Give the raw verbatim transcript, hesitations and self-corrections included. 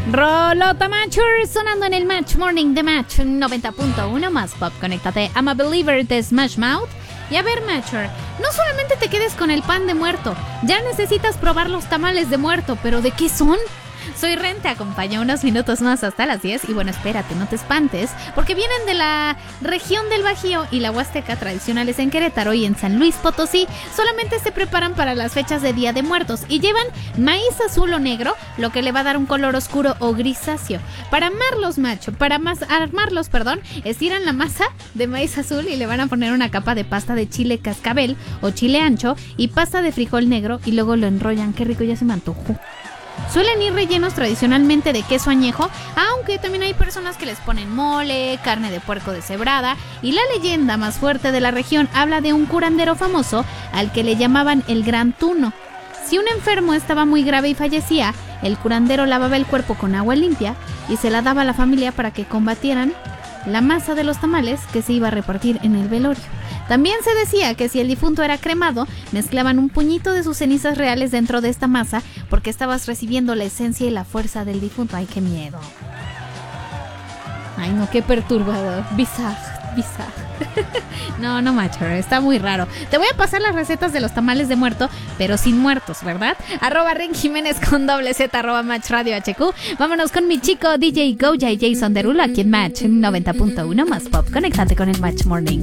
Rolota Mature sonando en el Match Morning de Match noventa punto uno más pop. Conéctate. I'm a Believer de Smash Mouth. Y a ver, Mature, no solamente te quedes con el pan de muerto, ya necesitas probar los tamales de muerto. ¿Pero de qué son? Soy Ren, te acompaña unos minutos más hasta las diez. Y bueno, espérate, no te espantes, porque vienen de la región del Bajío y la Huasteca, tradicionales en Querétaro y en San Luis Potosí. Solamente se preparan para las fechas de Día de Muertos y llevan maíz azul o negro, lo que le va a dar un color oscuro o grisáceo. Para amarlos, macho, para más, armarlos, perdón, estiran la masa de maíz azul y le van a poner una capa de pasta de chile cascabel o chile ancho y pasta de frijol negro y luego lo enrollan. Qué rico, ya se me antojó. Suelen ir rellenos tradicionalmente de queso añejo, aunque también hay personas que les ponen mole, carne de puerco deshebrada, y la leyenda más fuerte de la región habla de un curandero famoso al que le llamaban el Gran Tuno. Si un enfermo estaba muy grave y fallecía, el curandero lavaba el cuerpo con agua limpia y se la daba a la familia para que combatieran la masa de los tamales que se iba a repartir en el velorio. También se decía que si el difunto era cremado, mezclaban un puñito de sus cenizas reales dentro de esta masa porque estabas recibiendo la esencia y la fuerza del difunto. ¡Ay, qué miedo! ¡Ay, no, qué perturbador! Bizarro, bizarro. No, no, macho, está muy raro. Te voy a pasar las recetas de los tamales de muerto, pero sin muertos, ¿verdad? Arroba Ren Jiménez con doble Z, arroba Match Radio H Q. Vámonos con mi chico D J Goya y Jason Derulo aquí en Match noventa punto uno más pop. Conéctate con el Match Morning.